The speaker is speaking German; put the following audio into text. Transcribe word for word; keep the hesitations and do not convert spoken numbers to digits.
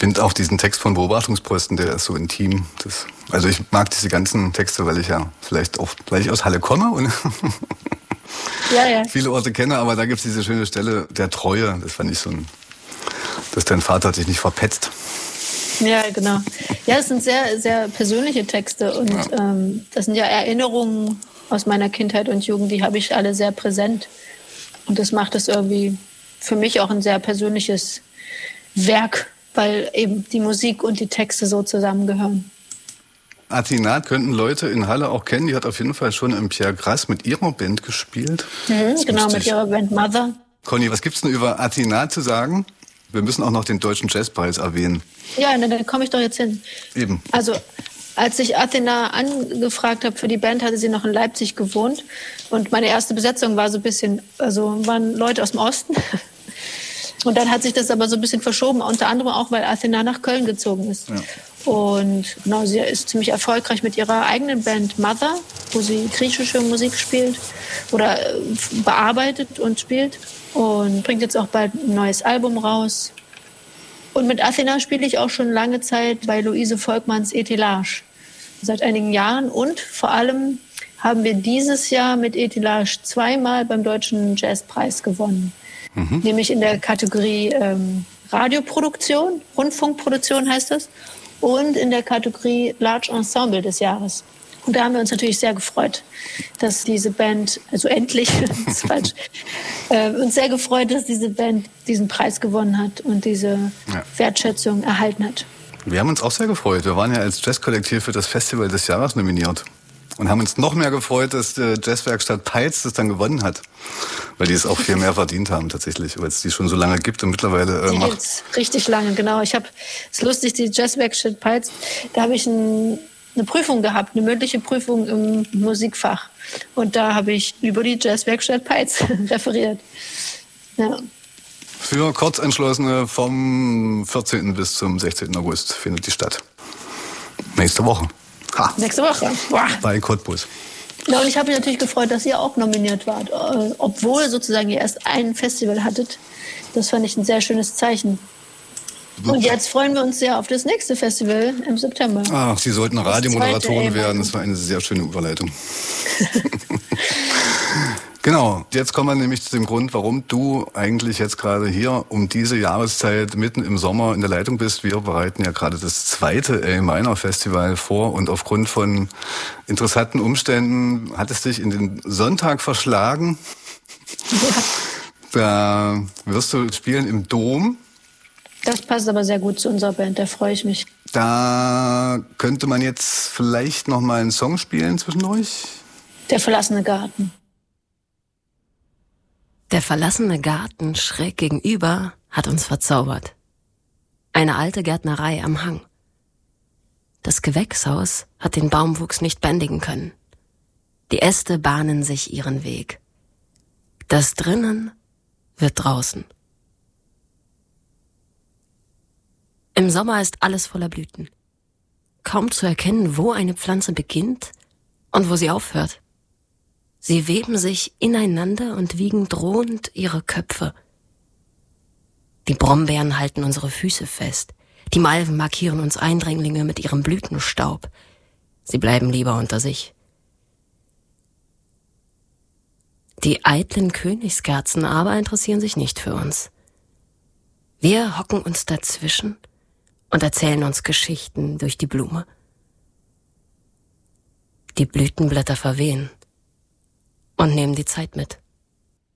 finde auch diesen Text von Beobachtungsposten, der ist so intim. Das, also ich mag diese ganzen Texte, weil ich ja vielleicht auch, weil ich aus Halle komme und ja, ja. viele Orte kenne, aber da gibt es diese schöne Stelle der Treue. Das fand ich so ein, dass dein Vater dich nicht verpetzt. Ja, genau. Ja, das sind sehr, sehr persönliche Texte und ja. ähm, das sind ja Erinnerungen aus meiner Kindheit und Jugend, die habe ich alle sehr präsent. Und das macht es irgendwie für mich auch ein sehr persönliches Werk, weil eben die Musik und die Texte so zusammengehören. Atinat könnten Leute in Halle auch kennen. Die hat auf jeden Fall schon im Pierre Grass mit ihrer Band gespielt. Mhm, genau, mit ihrer Band Mother. Conny, was gibt's denn über Atinat zu sagen? Wir müssen auch noch den Deutschen Jazzpreis erwähnen. Ja, ne, da komme ich doch jetzt hin. Eben. Also, als ich Athena angefragt habe für die Band, hatte sie noch in Leipzig gewohnt. Und meine erste Besetzung war so ein bisschen, also waren Leute aus dem Osten. Und dann hat sich das aber so ein bisschen verschoben, unter anderem auch, weil Athena nach Köln gezogen ist. Ja. Und genau, sie ist ziemlich erfolgreich mit ihrer eigenen Band Mother, wo sie griechische Musik spielt oder bearbeitet und spielt. Und bringt jetzt auch bald ein neues Album raus. Und mit Athena spiele ich auch schon lange Zeit bei Luise Volkmanns Etilage. Seit einigen Jahren. Und vor allem haben wir dieses Jahr mit Etilage zweimal beim Deutschen Jazzpreis gewonnen. Mhm. Nämlich in der Kategorie ähm, Radioproduktion, Rundfunkproduktion heißt das. Und in der Kategorie Large Ensemble des Jahres. Und da haben wir uns natürlich sehr gefreut, dass diese Band, also endlich, das ist falsch, äh, uns sehr gefreut, dass diese Band diesen Preis gewonnen hat und diese ja. Wertschätzung erhalten hat. Wir haben uns auch sehr gefreut. Wir waren ja als Jazzkollektiv für das Festival des Jahres nominiert. Und haben uns noch mehr gefreut, dass die Jazzwerkstatt Peitz das dann gewonnen hat. Weil die es auch viel mehr verdient haben tatsächlich, weil es die schon so lange gibt und mittlerweile äh, die macht. Gibt's richtig lange, genau. Ich habe, es ist lustig, die Jazzwerkstatt Peitz, da habe ich ein, eine Prüfung gehabt, eine mündliche Prüfung im Musikfach. Und da habe ich über die Jazzwerkstatt Peitz referiert. Ja. Für Kurzentschlossene vom vierzehnten bis zum sechzehnten August findet die statt. Nächste Woche. Ha. Nächste Woche. Boah. Bei Cottbus. Ja, und ich habe mich natürlich gefreut, dass ihr auch nominiert wart, obwohl sozusagen ihr erst ein Festival hattet. Das fand ich ein sehr schönes Zeichen. Und jetzt freuen wir uns sehr auf das nächste Festival im September. Ach, Sie sollten Radiomoderatoren werden. Das war eine sehr schöne Überleitung. Genau, jetzt kommen wir nämlich zu dem Grund, warum du eigentlich jetzt gerade hier um diese Jahreszeit mitten im Sommer in der Leitung bist. Wir bereiten ja gerade das zweite A Minor Festival vor und aufgrund von interessanten Umständen hat es dich in den Sonntag verschlagen. Ja. Da wirst du spielen im Dom. Das passt aber sehr gut zu unserer Band, da freue ich mich. Da könnte man jetzt vielleicht noch mal einen Song spielen zwischendurch. Der verlassene Garten. Der verlassene Garten schräg gegenüber hat uns verzaubert. Eine alte Gärtnerei am Hang. Das Gewächshaus hat den Baumwuchs nicht bändigen können. Die Äste bahnen sich ihren Weg. Das drinnen wird draußen. Im Sommer ist alles voller Blüten. Kaum zu erkennen, wo eine Pflanze beginnt und wo sie aufhört. Sie weben sich ineinander und wiegen drohend ihre Köpfe. Die Brombeeren halten unsere Füße fest. Die Malven markieren uns Eindringlinge mit ihrem Blütenstaub. Sie bleiben lieber unter sich. Die eitlen Königskerzen aber interessieren sich nicht für uns. Wir hocken uns dazwischen und erzählen uns Geschichten durch die Blume. Die Blütenblätter verwehen und nehmen die Zeit mit.